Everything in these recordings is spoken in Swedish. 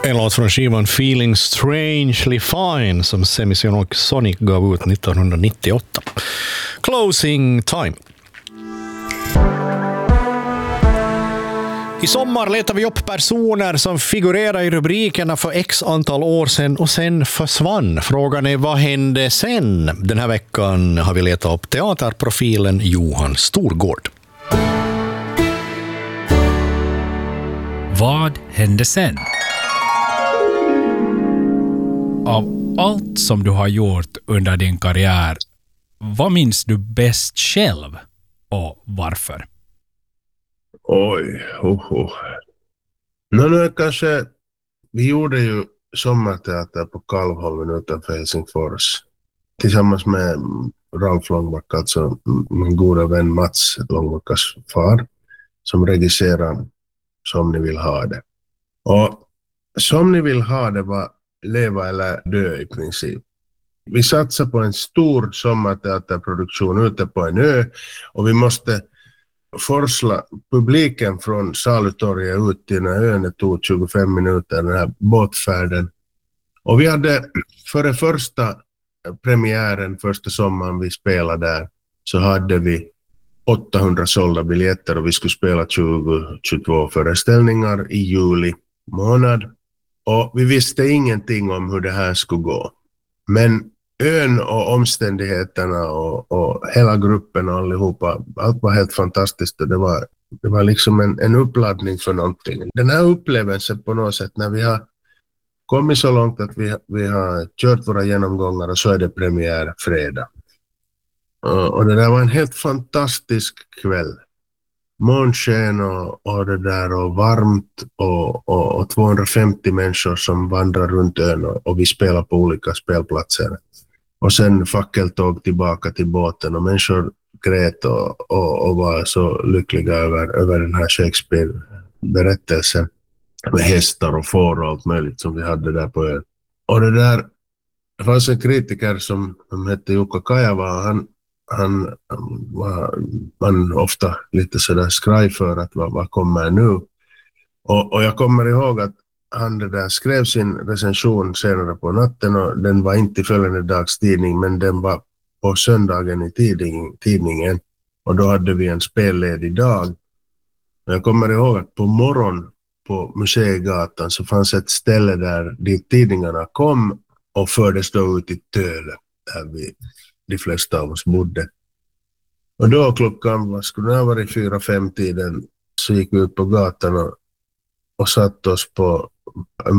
En låt från skivan Feeling Strangely Fine som Semisonic gav ut 1998. Closing time. I sommar letar vi upp personer som figurerar i rubrikerna för x antal år sedan och sen försvann. Frågan är, vad hände sen? Den här veckan har vi letat upp teaterprofilen Johan Storgård. Vad hände sen? Av allt som du har gjort under din karriär, vad minns du bäst själv och varför? Oj, Nu kanske, vi gjorde ju sommarteater på Kalvholmen utanför Helsingfors tillsammans med Ralf Långbacka, alltså min goda vän Mats Långbackas far, som regisserade Som ni vill ha det. Och Som ni vill ha det var leva eller dö i princip. Vi satsade på en stor sommarteaterproduktion ute på en ö och vi måste forsla publiken från Salutorget ut till den här ön. Det tog 25 minuter, den här båtfärden. Och vi hade före första premiären, första sommaren vi spelade där, så hade vi 800 sålda biljetter och vi skulle spela 22 föreställningar i juli månad. Och vi visste ingenting om hur det här skulle gå. Men ön och omständigheterna och hela gruppen och allihopa, allt var helt fantastiskt. Och det var liksom en uppladdning för någonting. Den här upplevelsen på något sätt, när vi har kommit så långt att vi har kört våra genomgångar och så är det premiär fredag. Och det där var en helt fantastisk kväll. Månsken och det där och varmt och 250 människor som vandrar runt ön och vi spelar på olika spelplatser. Och sen fackeltåg tillbaka till båten och människor grät och var så lyckliga över den här Shakespeare-berättelsen med hästar och får och allt möjligt som vi hade där på ön. Och det fanns en kritiker som hette Jukka Kajava. Han var ofta lite sådär skraj för att vad kommer nu. Och jag kommer ihåg att han där skrev sin recension senare på natten och den var inte i följande dags tidning, men den var på söndagen i tidningen och då hade vi en spelledig dag. Och jag kommer ihåg att på morgon på Museigatan så fanns ett ställe där dit tidningarna kom och fördes då ut i Töle där de flesta av oss bodde. Och då klockan, vad skulle det ha varit, 4-5 tiden, så gick vi ut på gatan och satt oss på en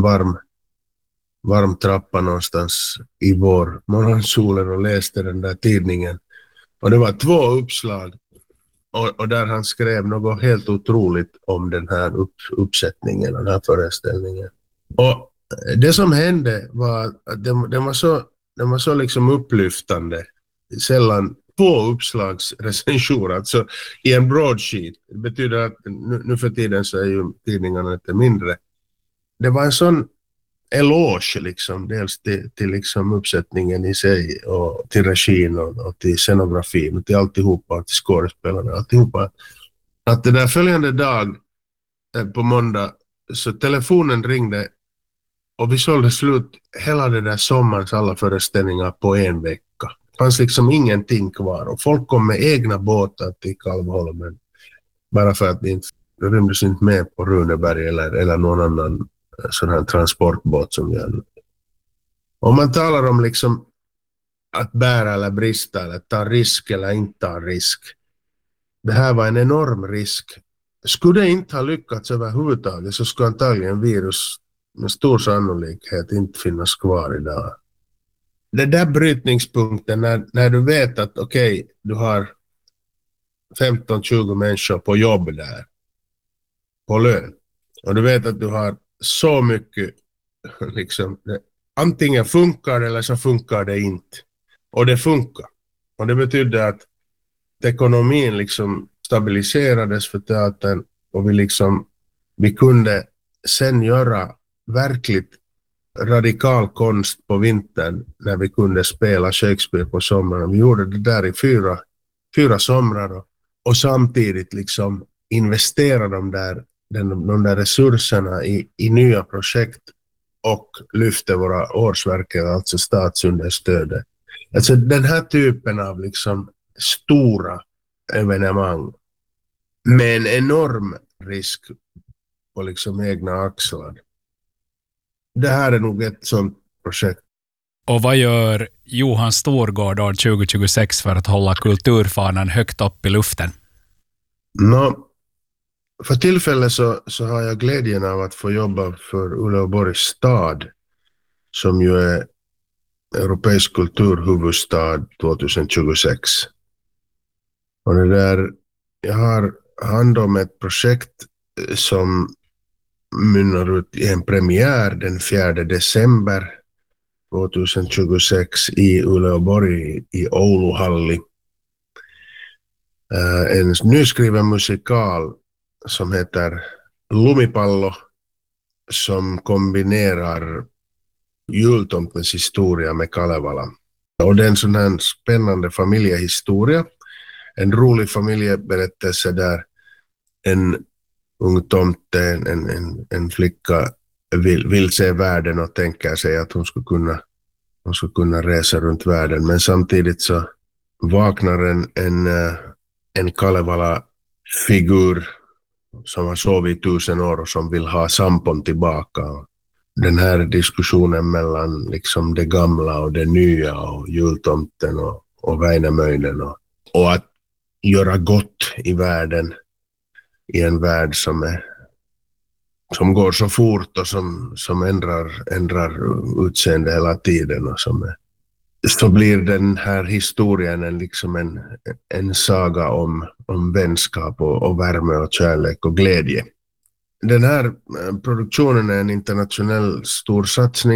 varm trappa någonstans i vår morgonsolen och läste den där tidningen. Och det var 2 uppslag och där han skrev något helt otroligt om den här uppsättningen, den här föreställningen. Och det som hände var att den var så liksom upplyftande. Sällan 2 uppslagsrecensioner, alltså i en broadsheet. Det betyder att nu för tiden så är ju tidningarna lite mindre. Det var en sån eloge liksom, dels till liksom uppsättningen i sig och till regin och till scenografin och till alltihopa, till skådespelarna och alltihopa. Att det där följande dag på måndag så telefonen ringde och vi sålde slut hela det där sommarens alla föreställningar på en vecka. Det fanns liksom ingenting kvar och folk kom med egna båtar till Kalvholmen bara för att det inte rymdes inte med på Runeberg eller någon annan sån här transportbåt som vi hade. Om man talar om liksom att bära eller brista eller ta risk eller inte ta risk. Det här var en enorm risk. Skulle det inte ha lyckats överhuvudtaget så skulle antagligen virus med stor sannolikhet inte finnas kvar idag. Det där brytningspunkten när du vet att okej, du har 15-20 människor på jobb där på lön och du vet att du har så mycket liksom, antingen funkar det eller så funkar det inte och det funkar och det betyder att ekonomin liksom stabiliserades för teatern och vi kunde sen göra verkligt radikal konst på vintern när vi kunde spela Shakespeare på sommaren. Vi gjorde det där i fyra somrar och samtidigt liksom investera de där resurserna i nya projekt och lyfter våra årsverken, alltså statsunderstödet. Alltså den här typen av liksom stora evenemang med en enorm risk på liksom egna axlar. Det här är nog ett sånt projekt. Och vad gör Johan Storgård år 2026 för att hålla kulturfanan högt upp i luften? För tillfället så har jag glädjen av att få jobba för Uleåborgs stad, som ju är europeisk kulturhuvudstad 2026. Och jag har hand om ett projekt som mynnar ut i en premiär den 4 december 2026 i Uleåborg i Ouluhalli. En nyskriven musikal som heter Lumipallo, som kombinerar jultomtens historia med Kalevala. Och det är en sån här spännande familjehistoria. En rolig familjeberättelse där en ung tomte, en flicka vill se världen och tänker sig att hon ska kunna resa runt världen. Men samtidigt så vaknar en Kalevala-figur som har sovit 1000 år och som vill ha sampon tillbaka. Den här diskussionen mellan liksom det gamla och det nya och jultomten och Väinämöinen och att göra gott i världen, i en värld som går så fort och som ändrar utseende hela tiden, och så blir den här historien liksom en saga om vänskap och värme och kärlek och glädje. Den här produktionen är en internationell stor satsning.